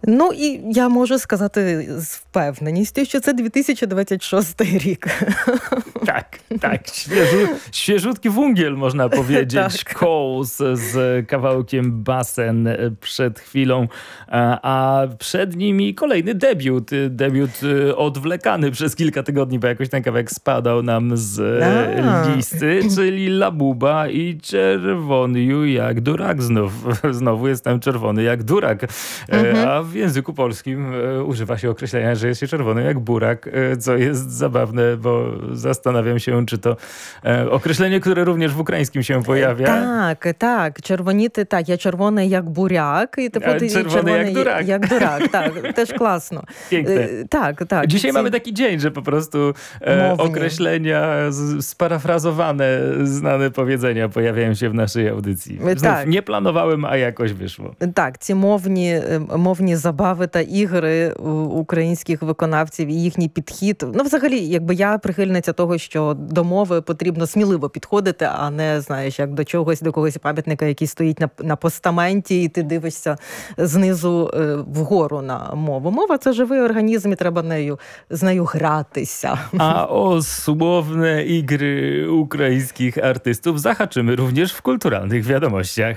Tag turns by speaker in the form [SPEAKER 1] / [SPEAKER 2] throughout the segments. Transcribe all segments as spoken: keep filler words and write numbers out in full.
[SPEAKER 1] Ну, і я можу сказати з впевненістю, що це дві тисячі двадцять шостий рік.
[SPEAKER 2] Tak, tak. Świeżu, świeżutki wungiel, można powiedzieć. Coles z kawałkiem Basen przed chwilą, a przed nimi kolejny debiut. Debiut odwlekany przez kilka tygodni, bo jakoś ten kawałek spadał nam z a. listy, czyli Labuba i Czerwony jak durak. Znów, znowu jestem czerwony jak durak. Mhm. A w języku polskim używa się określenia, że jest się czerwony jak burak, co jest zabawne, bo zastanawiam się, czy to e, określenie, które również w ukraińskim się pojawia.
[SPEAKER 1] Tak, tak. Czerwonity, tak. Ja czerwony jak буряк. I
[SPEAKER 2] czerwony, czerwony jak durak.
[SPEAKER 1] Jak durak, tak. Też klasno.
[SPEAKER 2] Piękne.
[SPEAKER 1] E, tak, tak.
[SPEAKER 2] Dzisiaj mamy taki dzień, że po prostu e, określenia z, sparafrazowane, znane powiedzenia pojawiają się w naszej audycji. Znów tak. Nie planowałem, a jakoś wyszło.
[SPEAKER 1] Так, ці мовні, мовні забави та ігри українських виконавців і їхній підхід. Ну, взагалі, якби я прихильниця того, що до мови потрібно сміливо підходити, а не, знаєш, як до чогось, до когось пам'ятника, який стоїть на, на постаменті, і ти дивишся знизу е, вгору на мову. Мова – це живий організм, і треба нею, з нею гратися.
[SPEAKER 2] A o słowne igry ukraińskich artystów zahaczymy również w kulturalnych wiadomościach.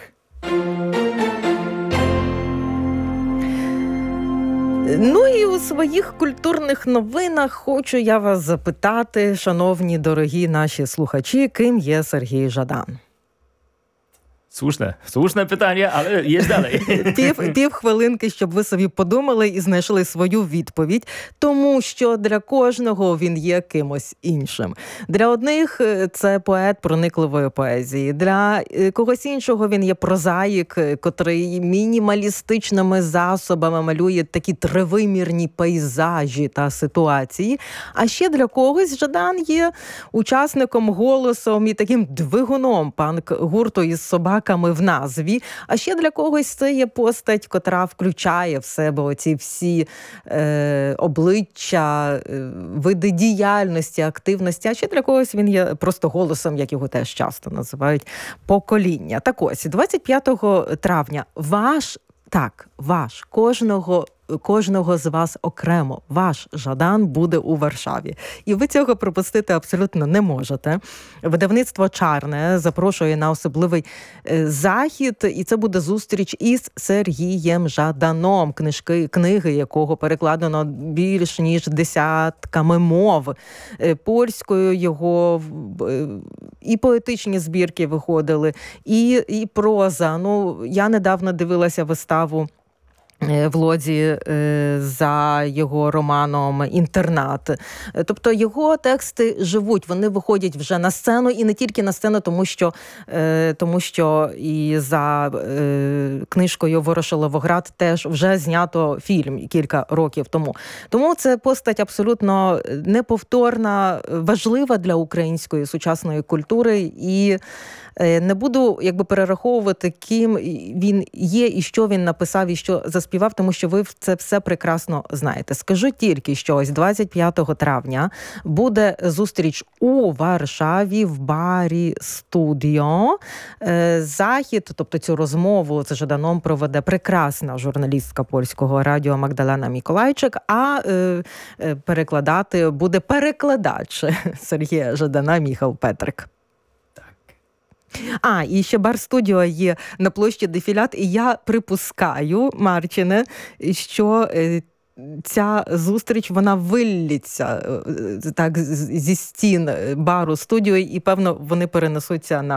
[SPEAKER 1] Ну і у своїх культурних новинах хочу я вас запитати, шановні, дорогі наші слухачі, ким є Сергій Жадан?
[SPEAKER 2] Słuszne, słuszne pytanie, ale jest dalej.
[SPEAKER 1] Пів, пів хвилинки, щоб ви собі подумали і знайшли свою відповідь, тому що для кожного він є кимось іншим. Для одних це поет проникливої поезії, для когось іншого він є прозаїк, котрий мінімалістичними засобами малює такі тривимірні пейзажі та ситуації. А ще для когось Жадан є учасником, голосом і таким двигуном панк-гурту із собак в назві, а ще для когось це є постать, котра включає в себе оці всі е, обличчя, е, види діяльності, активності, а ще для когось він є просто голосом, як його теж часто називають, покоління. Так ось, двадцять п'ятого травня ваш, так, ваш, кожного кожного з вас окремо. Ваш Жадан буде у Варшаві. І ви цього пропустити абсолютно не можете. Видавництво «Чарне» запрошує на особливий захід, і це буде зустріч із Сергієм Жаданом, книжки, книги якого перекладено більш ніж десятками мов. Польською його і поетичні збірки виходили, і, і проза. Ну, я недавно дивилася виставу в Лодзі за його романом «Інтернат». Тобто його тексти живуть, вони виходять вже на сцену, і не тільки на сцену, тому що, тому що і за книжкою «Ворошиловоград» теж вже знято фільм кілька років тому. Тому це постать абсолютно неповторна, важлива для української сучасної культури, і не буду якби перераховувати, ким він є і що він написав і що заспівав, тому що ви це все прекрасно знаєте. Скажу тільки, що ось двадцять п'ятого травня буде зустріч у Варшаві в барі «Студіо». Захід, тобто цю розмову з Жаданом проведе прекрасна журналістка польського радіо Магдалена Міколайчик, а перекладати буде перекладач Сергія Жадана Міхал Петрик. А, і ще бар-студіо є на площі Дефілят, і я припускаю, Марчине, що ця зустріч, вона виллється так зі стін бару-студіо, і, певно, вони перенесуться на